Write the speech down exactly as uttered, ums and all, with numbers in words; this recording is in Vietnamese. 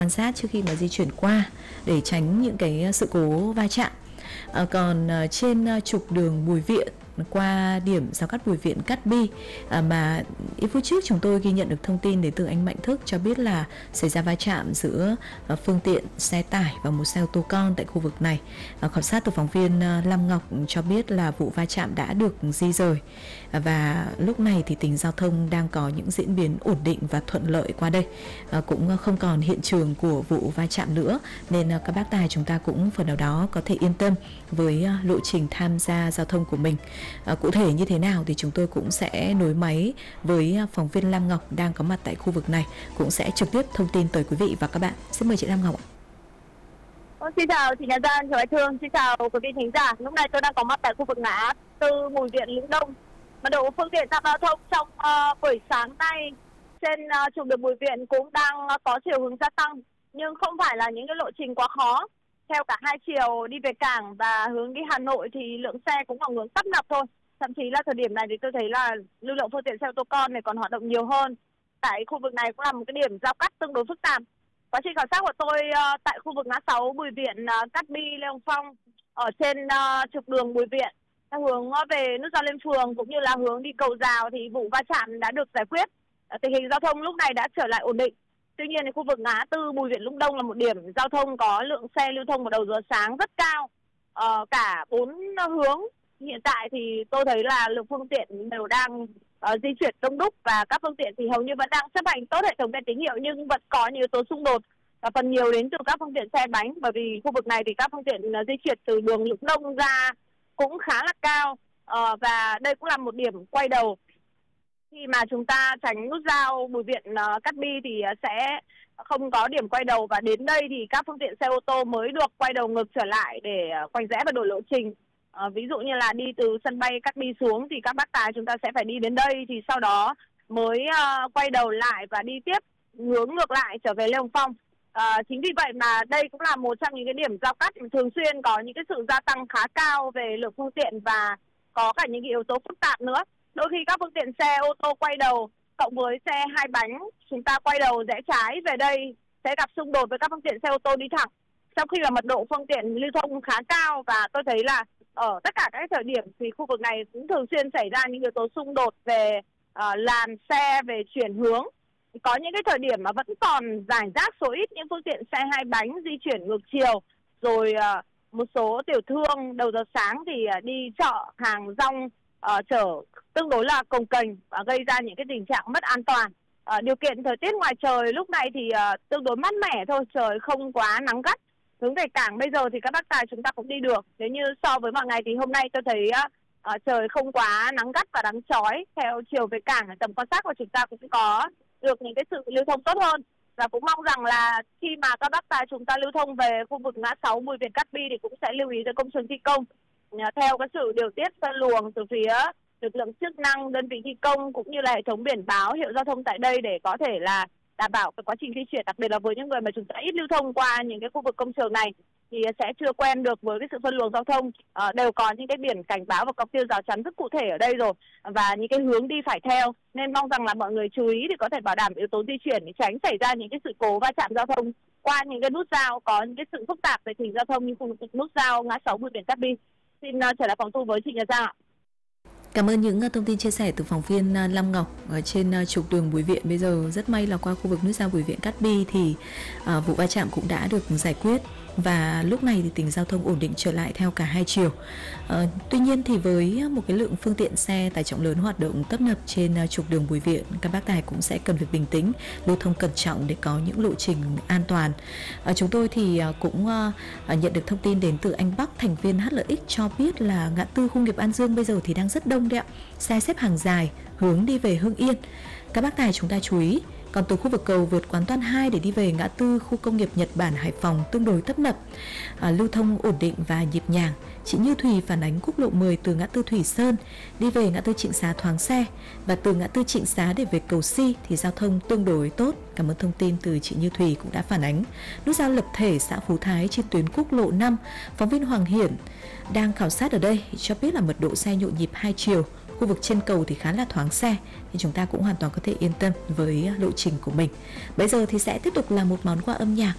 quan sát trước khi mà di chuyển qua để tránh những cái sự cố va chạm. À, còn à, trên à, trục đường Bùi Viện qua điểm giao cắt Bùi Viện Cát Bi à, mà ít phút trước chúng tôi ghi nhận được thông tin đến từ anh Mạnh Thức cho biết là xảy ra va chạm giữa à, phương tiện xe tải và một xe ô tô con tại khu vực này. À, khảo sát từ phóng viên à, Lam Ngọc cho biết là vụ va chạm đã được di rời à, và lúc này thì tình giao thông đang có những diễn biến ổn định và thuận lợi qua đây. À, cũng không còn hiện trường của vụ va chạm nữa nên à, các bác tài chúng ta cũng phần nào đó có thể yên tâm với à, lộ trình tham gia giao thông của mình. À, cụ thể như thế nào thì chúng tôi cũng sẽ nối máy với phóng viên Lam Ngọc đang có mặt tại khu vực này, cũng sẽ trực tiếp thông tin tới quý vị và các bạn. Xin mời chị Lam Ngọc ạ. Xin chào chị Nhà Gian, chào Hải Thương, xin chào quý vị thính giả. Lúc này tôi đang có mặt tại khu vực ngã tư Bùi Viện Lĩnh Đông. Mật độ phương tiện tham gia giao thông trong uh, buổi sáng nay trên uh, trục đường Bùi Viện cũng đang uh, có chiều hướng gia tăng, nhưng không phải là những cái lộ trình quá khó. Theo cả hai chiều đi về cảng và hướng đi Hà Nội thì lượng xe cũng ở ngưỡng tấp nập thôi. Thậm chí là thời điểm này thì tôi thấy là lưu lượng phương tiện xe ô tô con này còn hoạt động nhiều hơn. Tại khu vực này cũng là một cái điểm giao cắt tương đối phức tạp. Quá trình khảo sát của tôi uh, tại khu vực ngã sáu Bùi Viện uh, Cát Bi Lê Hồng Phong ở trên uh, trục đường Bùi Viện theo hướng uh, về nút giao Liên Phường cũng như là hướng đi cầu Rào thì vụ va chạm đã được giải quyết. Uh, tình hình giao thông lúc này đã trở lại ổn định. Tuy nhiên thì khu vực ngã tư Bùi Viện Lũng Đông là một điểm giao thông có lượng xe lưu thông vào đầu giờ sáng rất cao, uh, cả bốn hướng. Hiện tại thì tôi thấy là lượng phương tiện đều đang uh, di chuyển đông đúc và các phương tiện thì hầu như vẫn đang chấp hành tốt hệ thống đèn tín hiệu, nhưng vẫn có nhiều yếu tố xung đột và phần nhiều đến từ các phương tiện xe bánh, bởi vì khu vực này thì các phương tiện uh, di chuyển từ đường Lũng Đông ra cũng khá là cao, uh, và đây cũng là một điểm quay đầu. Khi mà chúng ta tránh nút giao Bùi Viện uh, Cát Bi thì uh, sẽ không có điểm quay đầu, và đến đây thì các phương tiện xe ô tô mới được quay đầu ngược trở lại để uh, quanh rẽ và đổi lộ trình. Uh, ví dụ như là đi từ sân bay Cát Bi xuống thì các bác tài chúng ta sẽ phải đi đến đây thì sau đó mới uh, quay đầu lại và đi tiếp hướng ngược lại trở về Lê Hồng Phong. Uh, chính vì vậy mà đây cũng là một trong những cái điểm giao cắt thường xuyên có những cái sự gia tăng khá cao về lượng phương tiện và có cả những cái yếu tố phức tạp nữa. Đôi khi các phương tiện xe ô tô quay đầu cộng với xe hai bánh chúng ta quay đầu rẽ trái về đây sẽ gặp xung đột với các phương tiện xe ô tô đi thẳng, trong khi là mật độ phương tiện lưu thông khá cao. Và tôi thấy là ở tất cả các thời điểm thì khu vực này cũng thường xuyên xảy ra những yếu tố xung đột về uh, làn xe, về chuyển hướng. Có những cái thời điểm mà vẫn còn rải rác số ít những phương tiện xe hai bánh di chuyển ngược chiều, rồi uh, một số tiểu thương đầu giờ sáng thì uh, đi chợ hàng rong uh, chở tương đối là cồng kềnh và gây ra những cái tình trạng mất an toàn. Uh, điều kiện thời tiết ngoài trời lúc này thì uh, tương đối mát mẻ thôi, trời không quá nắng gắt. Hướng về cảng bây giờ thì các bác tài chúng ta cũng đi được. Nếu như so với mọi ngày thì hôm nay tôi thấy uh, trời không quá nắng gắt và nắng chói. Theo chiều về cảng, tầm quan sát của chúng ta cũng có được những cái sự lưu thông tốt hơn. Và cũng mong rằng là khi mà các bác tài chúng ta lưu thông về khu vực ngã sáu Bùi Viện Cát Bi thì cũng sẽ lưu ý tới công trường thi công. Uh, theo cái sự điều tiết phân luồng từ phía lực lượng chức năng, đơn vị thi công cũng như là hệ thống biển báo hiệu giao thông tại đây để có thể là đảm bảo cái quá trình di chuyển, đặc biệt là với những người mà chúng ta ít lưu thông qua những cái khu vực công trường này thì sẽ chưa quen được với cái sự phân luồng giao thông. À, đều có những cái biển cảnh báo và cọc tiêu rào chắn rất cụ thể ở đây rồi và những cái hướng đi phải theo, nên mong rằng là mọi người chú ý để có thể bảo đảm yếu tố di chuyển để tránh xảy ra những cái sự cố va chạm giao thông qua những cái nút giao có những cái sự phức tạp về tình giao thông như khu vực nút giao ngã sáu Bùi Viện Cát Bi. Xin uh, trở lại phòng thu với chị Nhà Giang ạ. Cảm ơn những thông tin chia sẻ từ phóng viên Lam Ngọc ở trên trục đường Bùi Viện. Bây giờ rất may là qua khu vực nút giao Bùi Viện Cát Bi thì à, vụ va chạm cũng đã được giải quyết và lúc này thì tình giao thông ổn định trở lại theo cả hai chiều. À, tuy nhiên thì với một cái lượng phương tiện xe tải trọng lớn hoạt động tấp nập trên trục đường Bùi Viện, các bác tài cũng sẽ cần phải bình tĩnh, lưu thông cẩn trọng để có những lộ trình an toàn. À, chúng tôi thì cũng à, nhận được thông tin đến từ anh Bắc, thành viên hát lờ ích cho biết là ngã tư khu nghiệp An Dương bây giờ thì đang rất đông đấy ạ. Xe xếp hàng dài hướng đi về Hưng Yên. Các bác tài chúng ta chú ý. Còn từ khu vực cầu vượt Quán Toan hai để đi về ngã tư khu công nghiệp Nhật Bản Hải Phòng tương đối tấp nập, à, lưu thông ổn định và nhịp nhàng. Chị Như Thùy phản ánh quốc lộ mười từ ngã tư Thủy Sơn đi về ngã tư Trịnh Xá thoáng xe, và từ ngã tư Trịnh Xá để về cầu Si thì giao thông tương đối tốt. Cảm ơn thông tin từ chị Như Thùy cũng đã phản ánh. Nút giao Lập Thể xã Phú Thái trên tuyến quốc lộ năm, phóng viên Hoàng Hiển đang khảo sát ở đây cho biết là mật độ xe nhộn nhịp hai chiều. Khu vực trên cầu thì khá là thoáng xe, thì chúng ta cũng hoàn toàn có thể yên tâm với lộ trình của mình. Bây giờ thì sẽ tiếp tục là một món quà âm nhạc